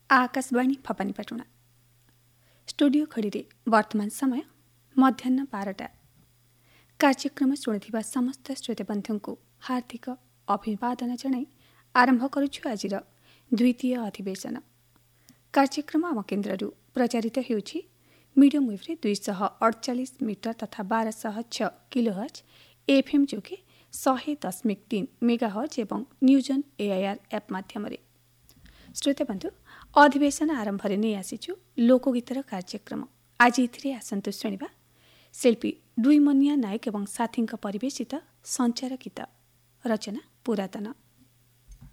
Akashvani फपानीपाटुଣା studio खड़ी वर्तमान समय मध्याह्न 12टा। कार्यक्रम शुणुथिबा समस्त श्रोताबन्धु को हार्दिक अभिवादन जनाई आरंभ करुछु आजिर द्वितीय अधिवेशन। कार्यक्रम आम केन्द्रରୁ प्रचारित हेउछि मीडियम वेव्रे 248 मिटर तथा 1206 किलोहर्ज एफएम जोगे 100.3 मेगाहर्ज एवं न्यूजन एआईआर एप माध्यमरे। श्रोताबन्धु अधिवेशन आरंभ नहीं आसीचु लोकगीतर कार्यक्रम। आज इथिरे आसन्तु शुणिबा शिल्पी दुईमनिया नायक एवं साथी परिवेशित संचार गीत। रचना पुरातन।